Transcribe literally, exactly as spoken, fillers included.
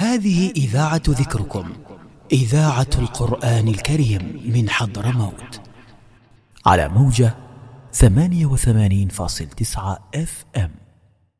هذه إذاعة ذكركم، إذاعة القرآن الكريم من حضرموت، على موجة ثمانية وثمانين فاصل تسعة اف ام.